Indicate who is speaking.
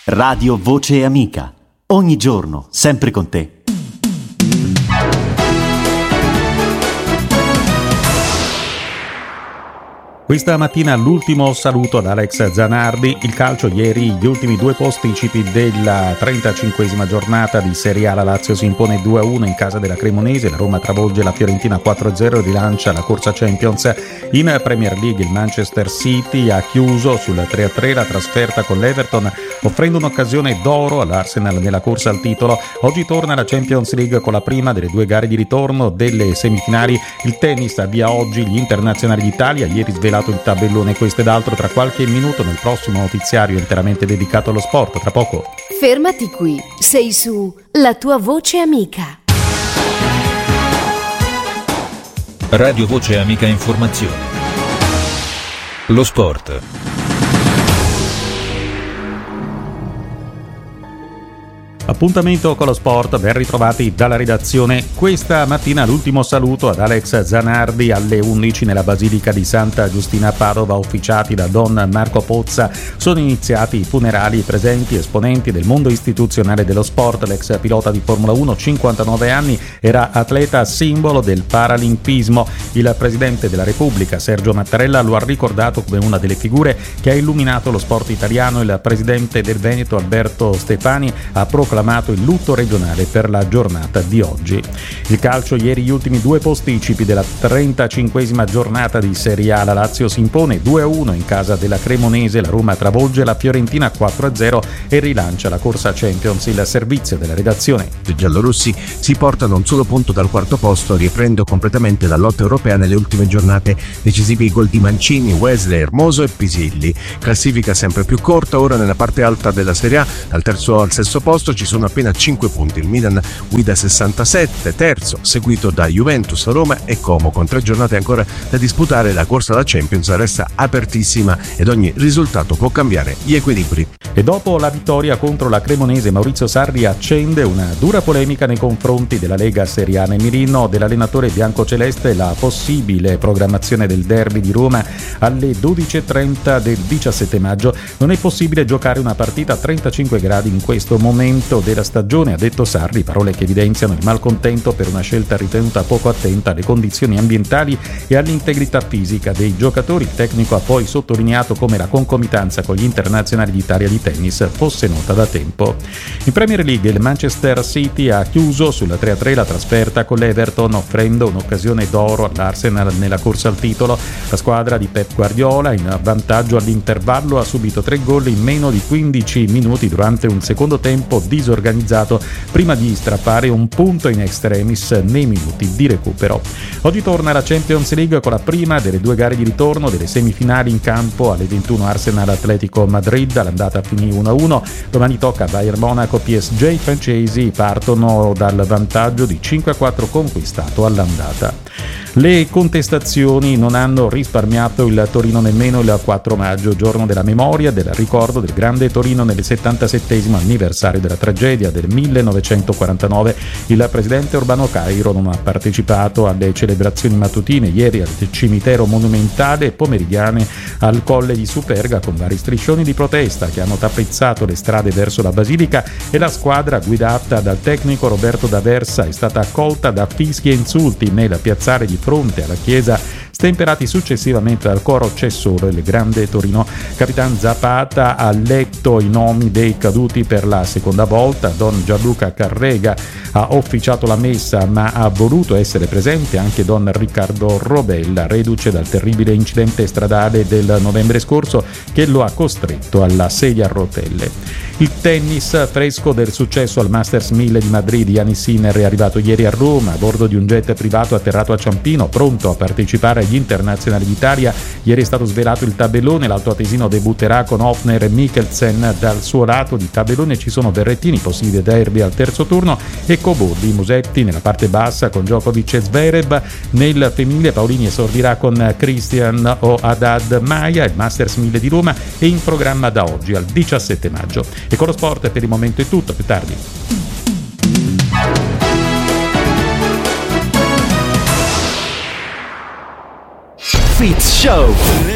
Speaker 1: Radio Voce Amica. Ogni giorno, sempre con te.
Speaker 2: Questa mattina l'ultimo saluto ad Alex Zanardi. Il calcio ieri, gli ultimi due posticipi della 35esima giornata di Serie A. La Lazio si impone 2-1 in casa della Cremonese, la Roma travolge la Fiorentina 4-0 e rilancia la corsa Champions. In Premier League il Manchester City ha chiuso sul 3-3 la trasferta con l'Everton, offrendo un'occasione d'oro all'Arsenal nella corsa al titolo. Oggi torna la Champions League con la prima delle due gare di ritorno delle semifinali. Il tennis avvia oggi gli internazionali d'Italia, ieri svelato il tabellone. Questo ed altro tra qualche minuto nel prossimo notiziario interamente dedicato allo sport. Tra poco.
Speaker 3: Fermati qui, sei su La tua voce amica.
Speaker 4: Radio Voce Amica Informazione. Lo sport.
Speaker 2: Appuntamento con lo sport, ben ritrovati dalla redazione. Questa mattina l'ultimo saluto ad Alex Zanardi alle 11 nella Basilica di Santa Giustina a Padova, officiati da Don Marco Pozza. Sono iniziati i funerali, presenti esponenti del mondo istituzionale dello sport. L'ex pilota di Formula 1, 59 anni, era atleta simbolo del paralimpismo. Il presidente della Repubblica, Sergio Mattarella, lo ha ricordato come una delle figure che ha illuminato lo sport italiano. Il presidente del Veneto, Alberto Stefani, ha proclamato il lutto regionale per la giornata di oggi. Il calcio ieri, gli ultimi due posticipi della 35esima giornata di Serie A. La Lazio si impone 2-1 in casa della Cremonese, la Roma travolge la Fiorentina 4-0 e rilancia la corsa Champions. Il servizio della redazione.
Speaker 5: I giallorossi si portano un solo punto dal quarto posto, riprendendo completamente la lotta europea nelle ultime giornate. Decisivi i gol di Mancini, Wesley, Hermoso e Pisilli. Classifica sempre più corta ora nella parte alta della Serie A. Dal terzo al sesto posto ci sono appena 5 punti. Il Milan guida 67, terzo, seguito da Juventus, Roma e Como. Con 3 giornate ancora da disputare, la corsa alla Champions resta apertissima ed ogni risultato può cambiare gli equilibri.
Speaker 2: E dopo la vittoria contro la Cremonese, Maurizio Sarri accende una dura polemica nei confronti della Lega Serie A. Nel mirino dell'allenatore biancoceleste la possibile programmazione del derby di Roma alle 12:30 del 17 maggio. Non è possibile giocare una partita a 35 gradi in questo momento della stagione, ha detto Sarri, parole che evidenziano il malcontento per una scelta ritenuta poco attenta alle condizioni ambientali e all'integrità fisica dei giocatori. Il tecnico ha poi sottolineato come la concomitanza con gli internazionali d'Italia di tennis fosse nota da tempo. In Premier League il Manchester City ha chiuso sulla 3-3 la trasferta con l'Everton, offrendo un'occasione d'oro all'Arsenal nella corsa al titolo. La squadra di Pep Guardiola, in vantaggio all'intervallo, ha subito 3 gol in meno di 15 minuti durante un secondo tempo disorganizzato, prima di strappare un punto in extremis nei minuti di recupero. Oggi torna la Champions League con la prima delle due gare di ritorno delle semifinali. In campo alle 21 Arsenal Atletico Madrid, all'andata finì 1-1. Domani tocca Bayern Monaco PSG. I francesi partono dal vantaggio di 5-4 conquistato all'andata. Le contestazioni non hanno risparmiato il Torino nemmeno il 4 maggio, giorno della memoria, del ricordo del grande Torino nel 77° anniversario della tragedia del 1949. Il presidente Urbano Cairo non ha partecipato alle celebrazioni mattutine ieri al cimitero monumentale, pomeridiane al Colle di Superga, con vari striscioni di protesta che hanno tappezzato le strade verso la Basilica, e la squadra guidata dal tecnico Roberto D'Aversa è stata accolta da fischi e insulti nel piazzale di fronte alla chiesa, stemperati successivamente dal coro C'è solo il grande Torino. Capitan Zapata ha letto i nomi dei caduti per la seconda volta. Don Gianluca Carrega ha officiato la messa, ma ha voluto essere presente anche Don Riccardo Robella, reduce dal terribile incidente stradale del novembre scorso che lo ha costretto alla sedia a rotelle. Il tennis, fresco del successo al Masters 1000 di Madrid, Yannick Sinner è arrivato ieri a Roma a bordo di un jet privato atterrato a Ciampino, pronto a partecipare agli internazionali d'Italia. Ieri è stato svelato il tabellone, l'altoatesino debutterà con Hofner e Mikkelsen. Dal suo lato di tabellone ci sono Berrettini, possibile derby al terzo turno, e Cobolli, Musetti nella parte bassa con Djokovic e Zverev. Nel femminile Paolini esordirà con Christian o Haddad Maia. Il Masters 1000 di Roma è in programma da oggi al 17 maggio. E con lo sport per il momento è tutto, più tardi.
Speaker 1: Fitz Show.